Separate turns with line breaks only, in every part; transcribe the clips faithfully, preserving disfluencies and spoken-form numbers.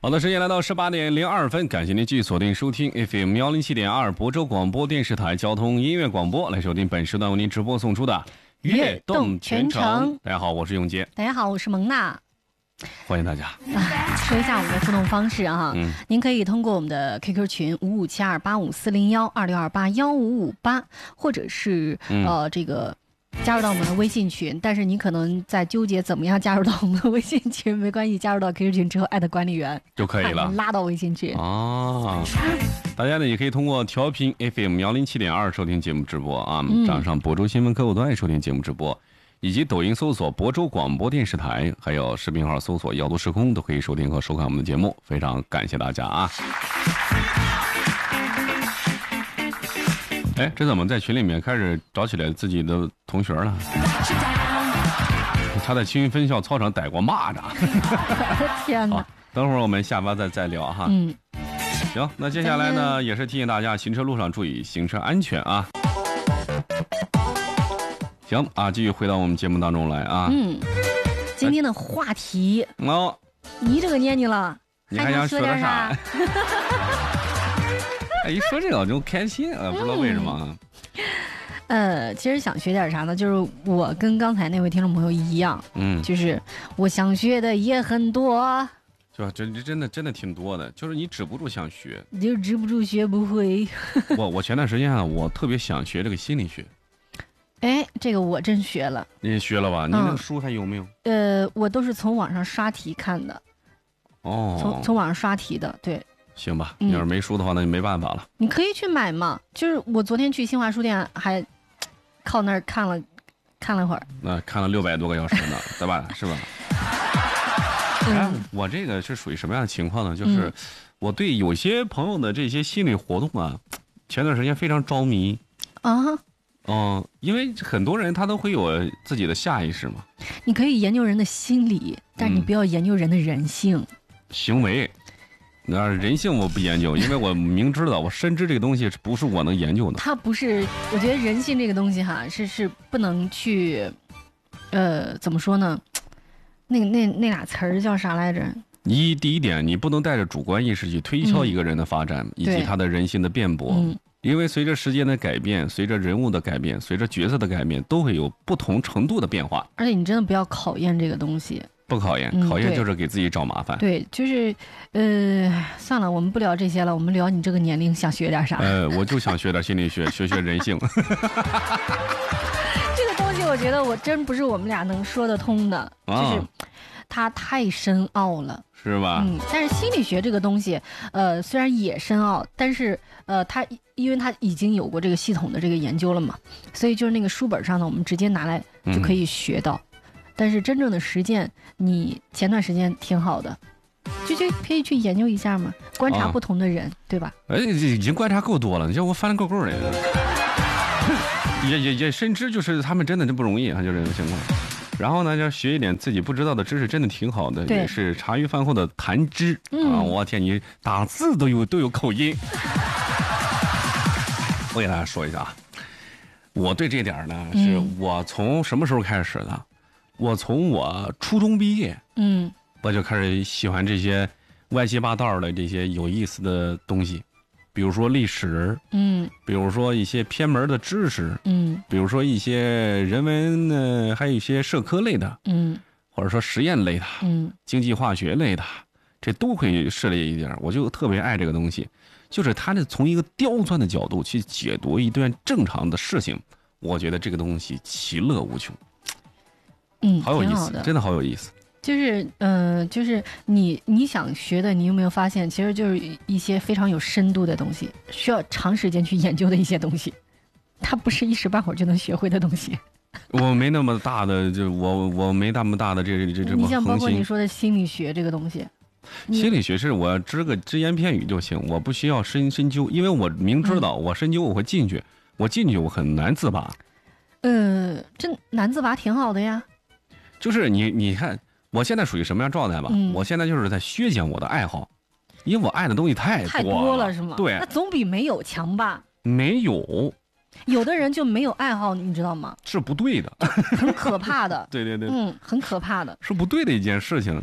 好的，时间来到十八点零二分，感谢您继续锁定收听 F M 幺零七点二亳州广播电视台交通音乐广播，来收听本时段为您直播送出的
悦动全程。
大家好，我是永杰。
大家好，我是蒙娜。
欢迎大家。
啊、说一下我们的互动方式啊，嗯、您可以通过我们的 Q Q 群五五七二八五四零幺二六二八幺五五八，或者是、嗯、呃这个。加入到我们的微信群，但是你可能在纠结怎么样加入到我们的微信群，没关系，加入到 Q Q 群之后艾特管理员
就可以了，
拉到微信群
啊。大家呢也可以通过调频 F M 幺零七点二收听节目直播啊，掌上亳州新闻客户端收听节目直播，以及抖音搜索亳州广播电视台，还有视频号搜索耀都时空，都可以收听和收看我们的节目。非常感谢大家啊！哎，这怎么在群里面开始找起来自己的同学了？他在青云分校操场逮过蚂蚱。
天哪！
等会儿我们下班再再聊哈。
嗯。
行，那接下来呢，也是提醒大家行车路上注意行车安全啊。行啊，继续回到我们节目当中来啊。
嗯。今天的话题。
哦。
你这个年纪了，
你还想
说点啥？
哎，一说这个我就开心啊，不知道为什么。
呃，其实想学点啥呢？就是我跟刚才那位听众朋友一样，嗯，就是我想学的也很多，
就真真的真的挺多的，就是你止不住想学，
你就止不住学不会。
我我前段时间啊，我特别想学这个心理学。
哎，这个我真学了。
你学了吧？你那个书还有没有？
呃，我都是从网上刷题看的。
哦，
从从网上刷题的，对。
行吧，你要是没书的话，那就没办法了。
你可以去买嘛，就是我昨天去新华书店，还靠那儿看了看了会儿，
那看了六百多个小时呢，对吧？是吧？哎，我这个是属于什么样的情况呢？就是我对有些朋友的这些心理活动啊，前段时间非常着迷
啊。
嗯，因为很多人他都会有自己的下意识嘛。
你可以研究人的心理，但是你不要研究人的人性、嗯、
行为。那人性我不研究，因为我明知道，我深知这个东西不是我能研究的。
它不是，我觉得人性这个东西哈，是是不能去，呃，怎么说呢？那那那俩词儿叫啥来着？
一第一点，你不能带着主观意识去推敲一个人的发展、嗯、以及他的人性的辩驳。嗯，因为随着时间的改变，随着人物的改变，随着角色的改变，都会有不同程度的变化。
而且你真的不要考验这个东西。
不考验，考验就是给自己找麻烦。
嗯、对, 对，就是，呃，算了，我们不聊这些了，我们聊你这个年龄想学点啥？
呃，我就想学点心理学，学学人性。这个
东西，我觉得我真不是我们俩能说得通的，啊、就是它太深奥了，
是吧？
嗯，但是心理学这个东西，呃，虽然也深奥，但是呃，它因为它已经有过这个系统的这个研究了嘛，所以就是那个书本上呢，我们直接拿来就可以学到。嗯，但是真正的实践，你前段时间挺好的，就就可以去研究一下嘛，观察不同的人，啊、对吧？
哎，已经观察够多了，你叫我翻了够够的，也也也深知就是他们真的真不容易啊，就这种情况。然后呢，要学一点自己不知道的知识，真的挺好的，也是茶余饭后的谈资、嗯、啊！我天，你打字都有都有口音。我给大家说一下啊，我对这点呢，是我从什么时候开始的？我从我初中毕业，嗯，我就开始喜欢这些歪七八道的这些有意思的东西，比如说历史，嗯，比如说一些偏门的知识，嗯，比如说一些人文呢，还有一些社科类的，嗯，或者说实验类的，嗯，经济化学类的，这都会涉猎一点。我就特别爱这个东西，就是它是从一个刁钻的角度去解读一段正常的事情，我觉得这个东西其乐无穷。
嗯，
好有意思，真的好有意思。
就是，嗯、呃，就是你你想学的，你有没有发现，其实就是一些非常有深度的东西，需要长时间去研究的一些东西，它不是一时半会儿就能学会的东西。
我没那么大的，就我我没那么大的这这这这么。
你像包括你说的心理学这个东西，
心理学是我知个只言片语就行，我不需要深深究，因为我明知道我深究我会进去，嗯、我进去我很难自拔。
呃，这难自拔挺好的呀。
就是你你看，我现在属于什么样状态吧？嗯、我现在就是在削减我的爱好，因为我爱的东西太多了，
太多了是吗？
对，
那总比没有强吧？
没有，
有的人就没有爱好，你知道吗？
是不对的，
很可怕的。
对对对，
嗯，很可怕的，
是不对的一件事情。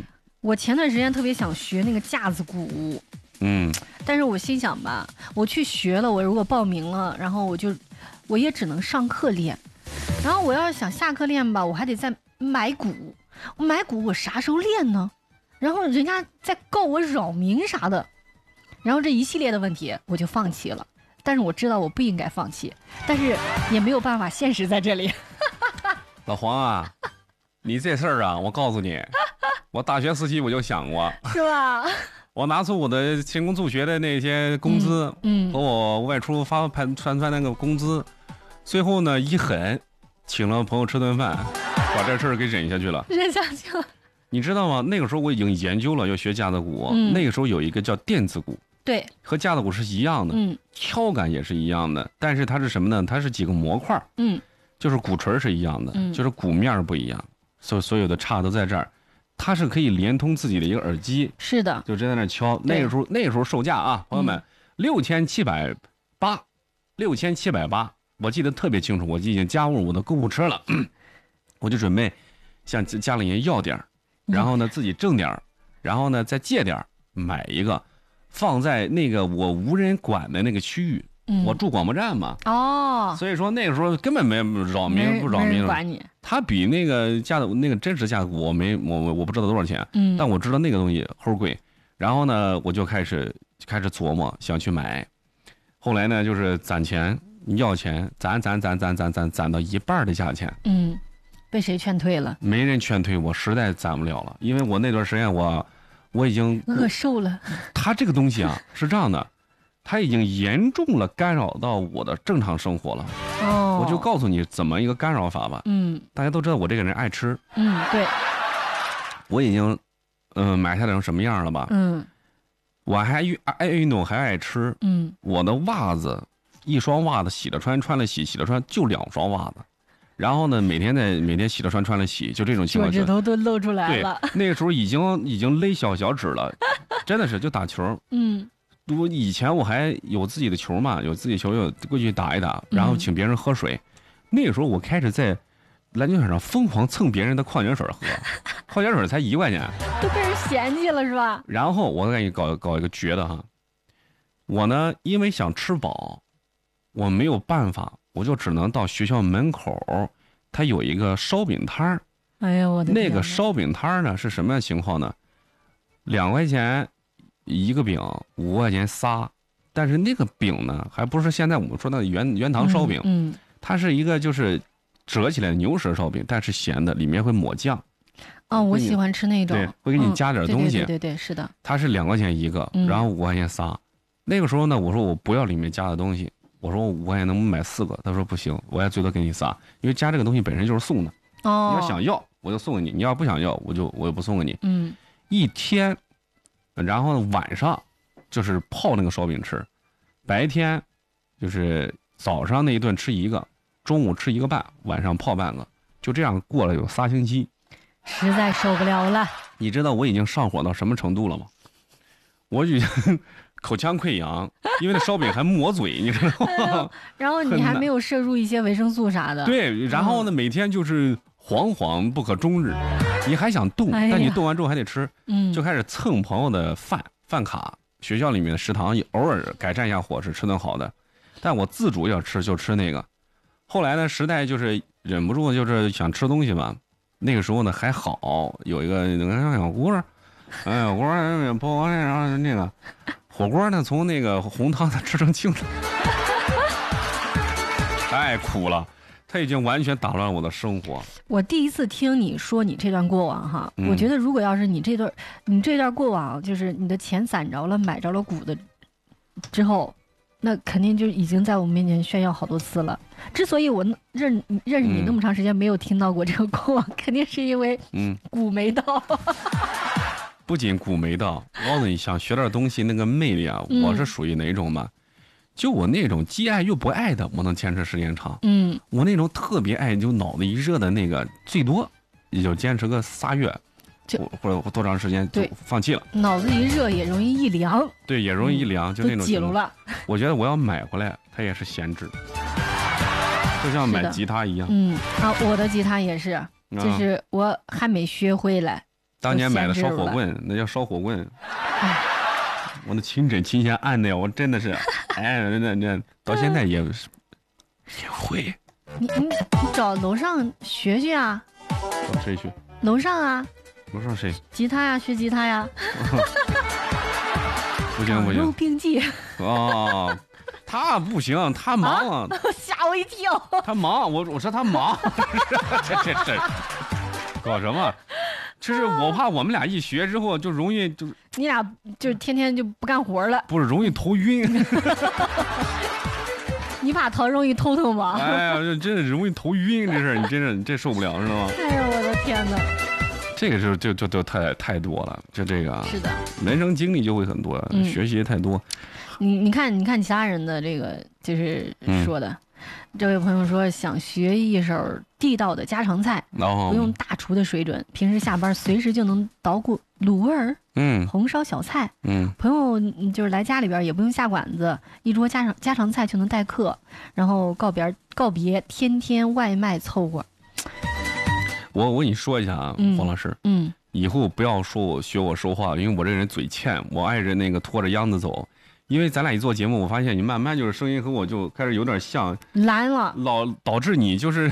我前段时间特别想学那个架子鼓，
嗯，
但是我心想吧，我去学了，我如果报名了，然后我就我也只能上课练，然后我要是想下课练吧，我还得再买鼓，我买鼓我啥时候练呢？然后人家在告我扰民啥的，然后这一系列的问题我就放弃了。但是我知道我不应该放弃，但是也没有办法，现实在这里。
老黄啊，你这事儿啊，我告诉你，我大学时期我就想过，
是吧？
我拿出我的勤工助学的那些工资，
嗯，
和我外出发传传那个工资，最后呢一狠，请了朋友吃顿饭，把这事儿给忍下去了。
忍下去了。
你知道吗？那个时候我已经研究了要学架子鼓，嗯、那个时候有一个叫电子鼓。
对，
和架子鼓是一样的，嗯，敲感也是一样的，但是它是什么呢？它是几个模块，嗯，就是鼓槌是一样的，嗯，就是鼓面不一样，所所有的差都在这儿，它是可以连通自己的一个耳机，
是的，
就在那敲。那个时候那个时候售价啊，朋友们，六千七百八，六千七百八，我记得特别清楚，我已经加入我的购物车了，我就准备向家里人要点儿，然后呢自己挣点儿，然后呢再借点儿买一个。放在那个我无人管的那个区域，嗯、我住广播站嘛，哦，所以说那个时候根本没扰民不扰民，
管你。
他比那个架子那个真实架子鼓我没我我不知道多少钱，嗯，但我知道那个东西齁贵。然后呢，我就开始开始琢磨想去买，后来呢就是攒钱要钱，攒攒攒攒攒攒攒到一半的价钱，
嗯，被谁劝退了？
没人劝退我，实在攒不了了，因为我那段时间我。我已经
饿瘦了。
它这个东西啊是这样的，它已经严重了干扰到我的正常生活了。哦，我就告诉你怎么一个干扰法吧。嗯，大家都知道我这个人爱吃。
嗯，对。
我已经，嗯、呃，买下来成什么样了吧？嗯，我还爱运动，还爱吃。嗯，我的袜子，一双袜子洗了穿，穿了洗，洗了穿，就两双袜子。然后呢，每天在每天洗了穿穿了洗，就这种情况。
脚趾头都露出来了。
对，那个时候已经已经勒小脚趾了，真的是就打球。嗯，我以前我还有自己的球嘛，有自己球，有过去打一打，然后请别人喝水。嗯、那个时候我开始在篮球场上疯狂蹭别人的矿泉水喝，矿泉水才一块钱，
都被人嫌弃了是吧？
然后我再给你搞搞一个绝的哈，我呢因为想吃饱，我没有办法。我就只能到学校门口，它有一个烧饼摊儿。
哎呀，我的天！
那个烧饼摊儿呢是什么样情况呢？两块钱一个饼，五块钱仨。但是那个饼呢，还不是现在我们说的原原糖烧饼，嗯，嗯它是一个就是折起来的牛舌烧饼，但是咸的，里面会抹酱。
哦，我喜欢吃那种。
对，会给你加点东西。
嗯、对, 对, 对对对，是的。
它是两块钱一个，然后五块钱仨。嗯、那个时候呢，我说我不要里面加的东西。我说我五块钱能不能买四个？他说不行，我也最多给你仨，因为加这个东西本身就是送的。哦，你要想要我就送给你，你要不想要我就我就不送给你。嗯，一天，然后晚上就是泡那个烧饼吃，白天就是早上那一顿吃一个，中午吃一个半，晚上泡半个，就这样过了有仨星期，
实在受不了了。
你知道我已经上火到什么程度了吗？我已经。口腔溃疡，因为那烧饼还抹嘴，你知道吗？
然后你还没有摄入一些维生素啥的。
对，然后呢，嗯、每天就是惶惶不可终日，你还想动，哎、但你动完之后还得吃，嗯，就开始蹭朋友的饭饭卡，学校里面的食堂偶尔改善一下伙食，吃顿好的，但我自主要吃就吃那个。后来呢，实在就是忍不住，就是想吃东西嘛。那个时候呢还好，有一个那个小锅，哎，我说不完，然后那个。火锅呢，从那个红汤它吃成清汤，太苦了，它已经完全打乱我的生活。
我第一次听你说你这段过往哈，嗯、我觉得如果要是你这段你这段过往，就是你的钱攒着了，买着了股的之后，那肯定就已经在我们面前炫耀好多次了。之所以我认认识你那么长时间没有听到过这个过往，嗯、肯定是因为嗯股没到。
不仅股没到，我告诉你，想学点东西，那个魅力啊，嗯、我是属于哪种嘛？就我那种既爱又不爱的，我能坚持时间长。嗯，我那种特别爱，就脑子一热的那个，最多也就坚持个仨月，就或者多长时间就放弃了。
脑子一热也容易一凉。
对，也容易一凉，嗯、就那种。
记录了。
我觉得我要买回来，它也是闲置，就像买吉他一样。
嗯啊，我的吉他也是，就是我还没学会来。
当年买的烧火棍，那叫烧火棍。我那清枕琴弦按的呀，我真的是，哎，那那到现在也也会。
你你你找楼上学学啊。
找谁学？
楼上啊。
楼上谁？
吉他呀，学吉他呀。
不行不行。
肉并济。
哦，他不行，他忙。啊、
吓我一跳。
他忙，我我说他忙，这这这搞什么？就是我怕我们俩一学之后就容易就
你俩就天天就不干活了。
不是容易头晕。
你怕头容易头疼吗？
哎呀，这真是容易头晕，这事儿你真是你这受不了是吗？
哎呀，我的天哪！
这个就就就就太太多了，就这个
是的，
人生经历就会很多，嗯、学习太多。
你你看你看其他人的这个就是说的，嗯、这位朋友说想学一手地道的家常菜，
哦、
不用大厨的水准，平时下班随时就能捣鼓卤味儿。
嗯，
红烧小菜，
嗯，
朋友就是来家里边也不用下馆子，一桌家常家常菜就能待客，然后告别告别天天外卖凑合。
我我跟你说一下啊，
嗯、
黄老师，
嗯，
以后不要说我学我说话，因为我这人嘴欠，我爱着那个拖着秧子走。因为咱俩一做节目，我发现你慢慢就是声音和我就开始有点像，
蓝了，
老导致你就是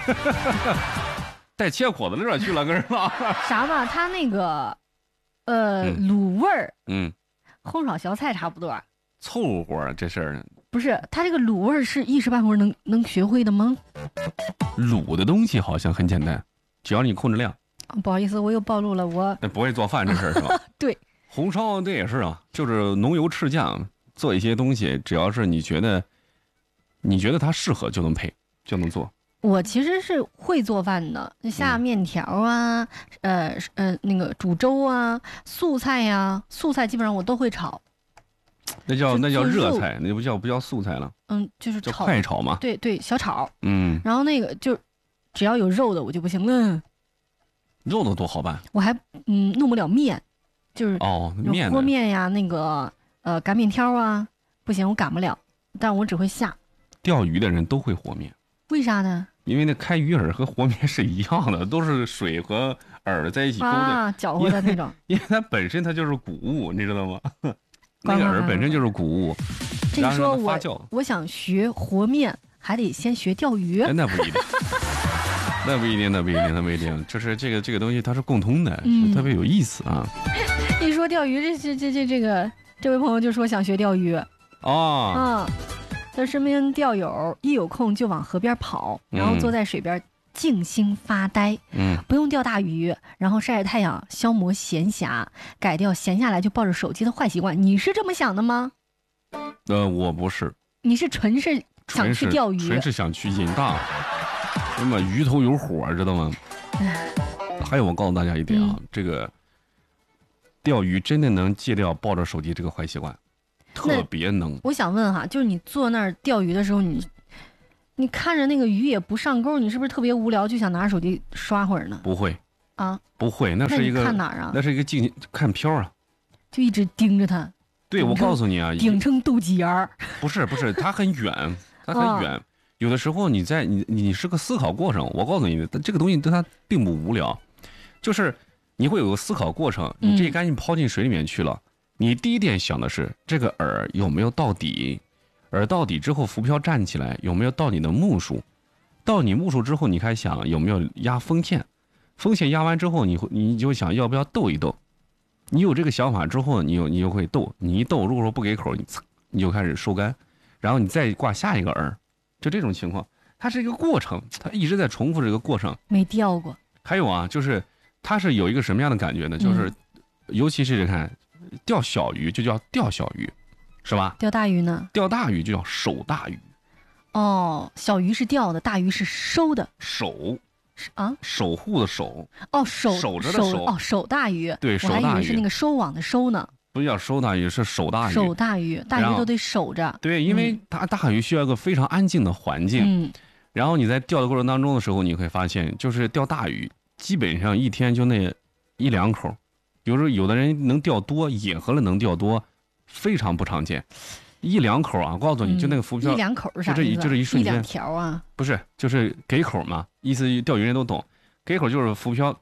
带切口子那边去了，跟是吧？
啥嘛？他那个。呃，嗯、卤味儿，
嗯，
红烧小菜差不多，
凑合这事儿。
不是，他这个卤味儿是一时半会儿能能学会的吗？
卤的东西好像很简单，只要你控制量。
不好意思，我又暴露了我。
那不会做饭这事儿是吧？
对，
红烧这也是啊，就是浓油赤酱做一些东西，只要是你觉得你觉得它适合，就能配，就能做。
我其实是会做饭的，下面条啊，嗯、呃呃那个煮粥啊，素菜呀、啊，素菜基本上我都会炒。
那叫那叫热菜，那不叫不叫素菜了。
嗯，就是炒
快炒嘛。
对对，小炒。
嗯。
然后那个就只要有肉的我就不行了。
肉的多好办。
我还嗯弄不了面，就是
哦面
和面呀，那个呃擀面条啊，不行我擀不了，但我只会下。
钓鱼的人都会和面。
为啥呢？
因为那开鱼饵和和面是一样的，都是水和饵在一起勾兑、
啊、搅和的那种。
因为它本身它就是谷物，你知道吗？那个饵本身就是谷物。
这个说我我想学和面，还得先学钓鱼。
那不一定，那不一定，那不一定，那不一定。就是这个这个东西它是共通的，
嗯、
特别有意思啊。
一说钓鱼，这这这这这个这位朋友就说想学钓鱼。
哦。
嗯。他身边钓友一有空就往河边跑，然后坐在水边静心发呆，
嗯，
不用钓大鱼，然后晒晒太阳消磨闲暇，改掉闲下来就抱着手机的坏习惯。你是这么想的吗？
呃，我不是。
你是纯是想去钓鱼，
纯是想去瘾大，那么鱼头有火，知道吗？还有，我告诉大家一点啊，嗯、这个钓鱼真的能戒掉抱着手机这个坏习惯。特别能。
我想问哈，就是你坐那儿钓鱼的时候，你你看着那个鱼也不上钩，你是不是特别无聊，就想拿着手机刷会儿呢？
不会
啊，
不会，那是一个
看哪儿啊？
那是一个静看漂啊，
就一直盯着它。
对，我告诉你啊，
顶成斗鸡眼儿。
不是不是，它很远，它很远。哦、有的时候你在你你是个思考过程。我告诉你，这个东西对它并不无聊，就是你会有个思考过程。你这一竿你抛进水里面去了。嗯，你第一点想的是这个饵有没有到底，饵到底之后浮漂站起来有没有到你的目数，到你目数之后你开始想有没有压封线，封线压完之后你会你就想要不要斗一斗，你有这个想法之后你有你就会斗，你一斗如果说不给口你你就开始收竿，然后你再挂下一个饵，就这种情况，它是一个过程，它一直在重复这个过程。
没钓过。
还有啊，就是它是有一个什么样的感觉呢？就是、嗯、尤其是看。钓小鱼就叫钓小鱼，是吧？
钓大鱼呢？
钓大鱼就叫守大鱼。
哦，小鱼是钓的，大鱼是收的。
守
是啊，
守护的守。
哦，守
守着的守。
哦，守大鱼。
对，守大鱼。
我还以为是那个收网的收呢。
不叫收大鱼，是守大鱼。
守大鱼，大鱼都得守着。
对，因为它大鱼需要一个非常安静的环境。
嗯。
然后你在钓的过程当中的时候，你会发现，就是钓大鱼，基本上一天就那一两口。比如说，有的人能钓多，野河了能钓多，非常不常见。一两口啊，我告诉你，就那个浮漂，
一两口是啥意思？
就这就这一瞬间，
一两条啊？
不是，就是给口嘛，意思钓鱼人都懂。给口就是浮漂，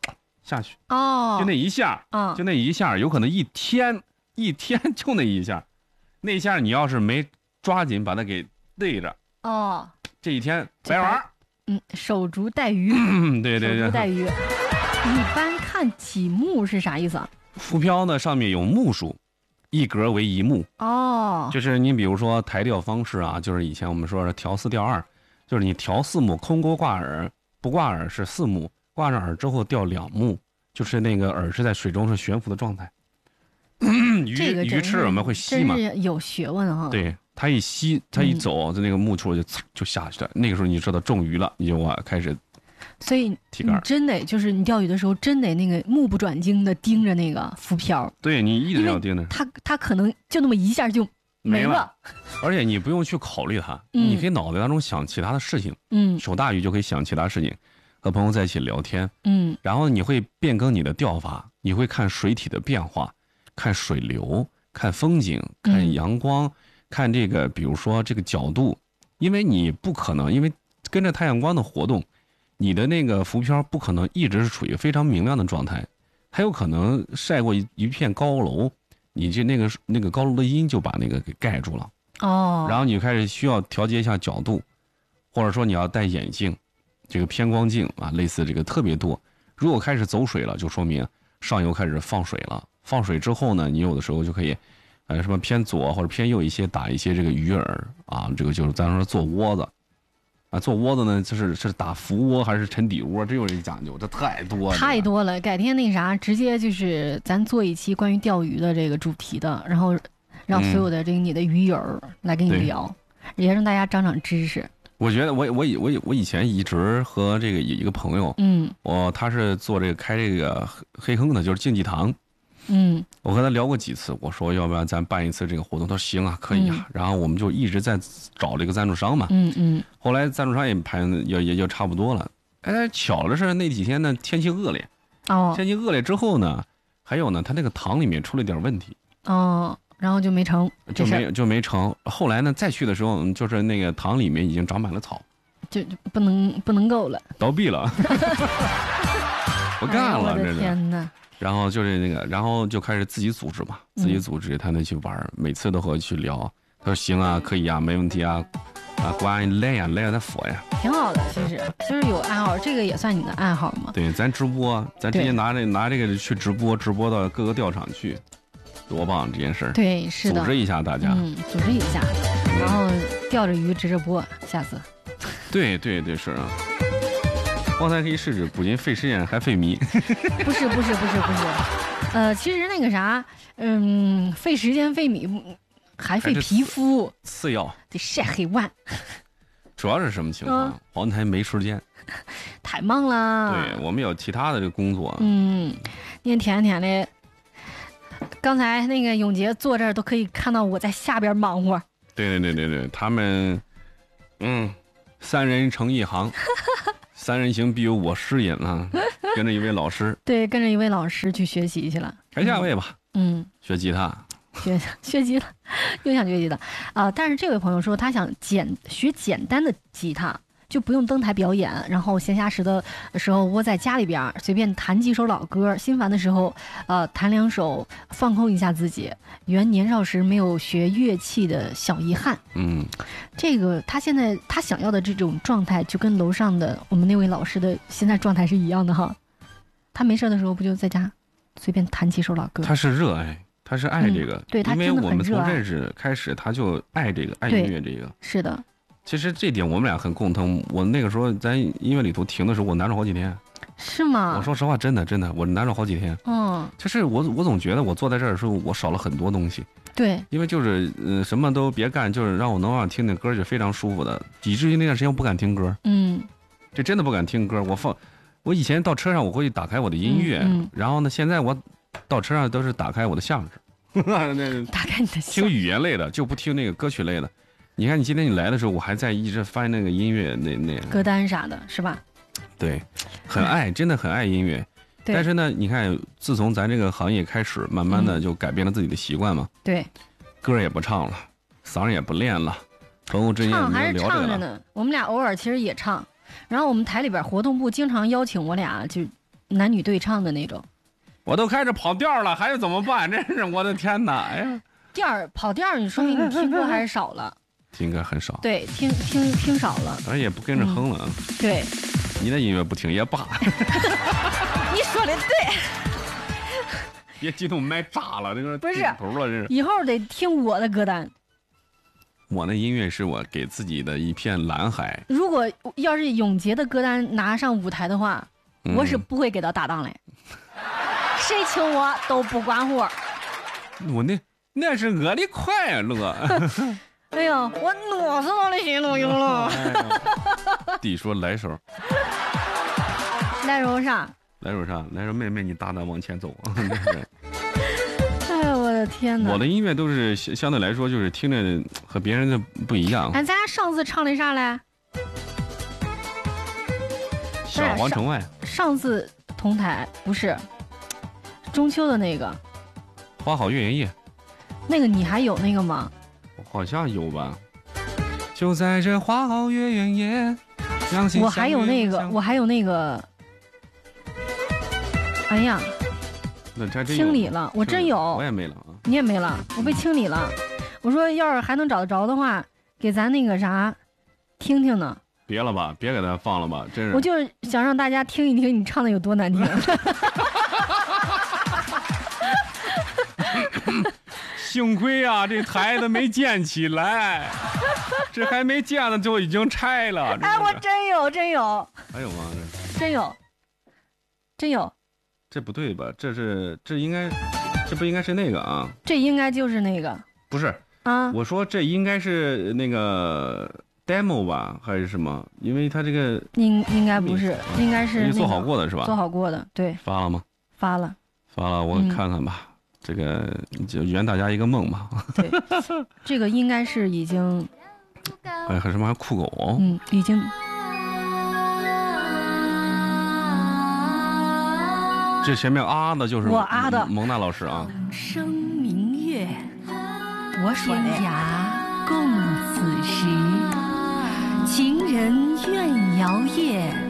下去。
哦，
就那一下，
嗯，
就那一下，有可能一天一天就那一下，那一下你要是没抓紧把它给对着，
哦，
这一天白玩。
嗯，守株待鱼。
嗯，对对对，
守株待鱼。一般看几目是啥意思啊？
浮漂呢上面有目数，一格为一目。
哦，
就是你比如说抬钓方式啊，就是以前我们说的调四钓二，就是你调四目，空钩挂饵，不挂饵是四目，挂上饵之后钓两目，就是那个饵是在水中是悬浮的状态。鱼
这个
鱼翅我们会吸嘛，
有学问哈。
对，它一吸，它一走，就、嗯、那个目处就就下去了。那个时候你知道中鱼了，你就哇开始。
所以你真得就是你钓鱼的时候，真得那个目不转睛的盯着那个浮漂。
对，你一直要盯着
它，它可能就那么一下就没了。
没了而且你不用去考虑它，
嗯、
你可以脑袋当中想其他的事情。
嗯，
手大鱼就可以想其他事情，和朋友在一起聊天。
嗯，
然后你会变更你的钓法，你会看水体的变化，看水流，看风景，看阳光，嗯、看这个，比如说这个角度，因为你不可能，因为跟着太阳光的活动。你的那个浮漂不可能一直是处于非常明亮的状态，还有可能晒过一一片高楼，你这那个那个高楼的阴就把那个给盖住了。
哦，
然后你开始需要调节一下角度，或者说你要戴眼镜，这个偏光镜啊，类似这个特别多。如果开始走水了，就说明上游开始放水了。放水之后呢，你有的时候就可以，呃，什么偏左或者偏右一些打一些这个鱼饵啊，这个就是咱说做窝子。啊，做窝子呢，就是是打浮窝还是沉底窝，这有人讲究，这太多了，
太多了。改天那啥，直接就是咱做一期关于钓鱼的这个主题的，然后让所有的这个你的鱼友来跟你聊，嗯、也让大家长长知识。
我觉得我我以我以我以前一直和这个一个朋友，
嗯，
我他是做这个开这个黑坑的，就是竞技堂。
嗯，
我和他聊过几次，我说要不然咱办一次这个活动，他说行啊，可以啊。嗯、然后我们就一直在找这个赞助商嘛。
嗯嗯。
后来赞助商也排也也就差不多了。哎，巧的是那几天呢天气恶劣。
哦。
天气恶劣之后呢，还有呢，他那个塘里面出了点问题。
哦，然后就没成。
就没就没成。后来呢，再去的时候，就是那个塘里面已经长满了草，
就就不能不能够了，
倒闭了。不干了，
哎、我的天哪！
然后就是那个，然后就开始自己组织嘛，自己组织，他那去玩，嗯、每次都和我去聊。他说行啊，可以啊，没问题啊，啊，关来呀，来呀，他佛呀，
挺好的，其实就是有爱好，这个也算你的爱好嘛。
对，咱直播，咱直接拿这拿这个去直播，直播到各个钓场去，多棒这件事儿。
对，是的，
组织一下大家，
嗯，组织一下，然后钓着鱼直着播，下次。
对对对，是啊。方才可以试试，不仅费时间还费米。
不是不是不是不是，呃，其实那个啥，嗯，费时间费米，还费皮肤，
次要
得晒黑腕。
主要是什么情况？嗯、黄台没时间，
太忙了。
对，我们有其他的这个工作。
嗯，一天天的，刚才那个永杰坐这儿都可以看到我在下边忙活。
对对对对对，他们，嗯，三人成一行。三人行必有我师引啊，跟着一位老师，
对，跟着一位老师去学习去了。
开下位吧，
嗯，
学吉他，
学学吉他，又想学吉他啊、呃！但是这位朋友说他想简学简单的吉他，就不用登台表演，然后闲暇时的时候窝在家里边随便弹几首老歌，心烦的时候呃弹两首放空一下自己，圆年少时没有学乐器的小遗憾。
嗯，
这个他现在他想要的这种状态，就跟楼上的我们那位老师的现在状态是一样的哈。他没事的时候不就在家随便弹几首老歌？
他是热爱，他是爱这个，
嗯、对他
因为我们从
认
识开始他就爱这个，爱音乐这个。
是的。
其实这点我们俩很共通。我那个时候在音乐里头停的时候，我难受好几天。
是吗？
我说实话，真的真的，我难受好几天。
嗯，
就是我我总觉得我坐在这儿的时候，我少了很多东西。
对，
因为就是呃什么都别干，就是让我能让听听歌就非常舒服的，以至于那段时间我不敢听歌。
嗯，
这真的不敢听歌。我放，我以前到车上我会打开我的音乐，
嗯嗯、
然后呢，现在我到车上都是打开我的相声，
打开你的
听语言类的，就不听那个歌曲类的。你看，你今天你来的时候，我还在一直翻那个音乐那那
歌单啥的，是吧？
对，很爱，真的很爱音乐。但是呢，你看，自从咱这个行业开始，慢慢的就改变了自己的习惯嘛。
嗯、对，
歌也不唱了，嗓也不练了，朋友之间也没有聊这个了。
唱还是唱着呢。我们俩偶尔其实也唱，然后我们台里边活动部经常邀请我俩就男女对唱的那种。
我都开始跑调了，还是怎么办？真是我的天哪！哎呀，
调儿跑调儿，你说明你听歌还是少了。
听歌很少。
对，听听听少了。
反正也不跟着哼了。嗯、
对。
你的音乐不听也罢。
你说的对。
别激动，麦炸了，这个
不是
头了，这是。
以后得听我的歌单。
我的音乐是我给自己的一片蓝海。
如果要是永杰的歌单拿上舞台的话，嗯、我是不会给他搭档嘞。谁请我都不管活。
我那那是我的快乐。
哎呀，我脑子都的心都有了。
弟说来首。
来首啥？
来首啥？来首妹妹，你大胆往前走。
哎呀，我的天哪！
我的音乐都是相对来说就是听着和别人的不一样。
哎，咱俩上次唱的啥嘞？
小皇城外。
上次同台不是中秋的那个。
花好月圆夜。
那个你还有那个吗？
好像有吧。就在这花好月圆夜。
我还有那个，我还有那个。哎呀。
那这
清理了，我真有，
我也没了啊，
你也没了，我被清理了。我说要是还能找得着的话，给咱那个啥听听呢。
别了吧，别给他放了吧，真是。
我就是想让大家听一听你唱的有多难听。
幸亏啊，这台子没建起来，这还没建呢就已经拆了。
哎，我真有，真有。
还有吗？
这真有，真有。
这不对吧？这是这应该，这不应该是那个啊？
这应该就是那个。
不是啊，我说这应该是那个 demo 吧，还是什么？因为他这个
应应该不是，应该是、那个、
做好过的是吧？
做好过的，对。
发了吗？
发了，
发了，我看看吧。嗯、这个就圆大家一个梦嘛。
对，这个应该是已经。
哎，还什么还酷狗？
嗯，已经。
这前面啊的就是
我啊的
蒙娜老师啊。
生明月，我说天涯共此时，情人怨遥夜。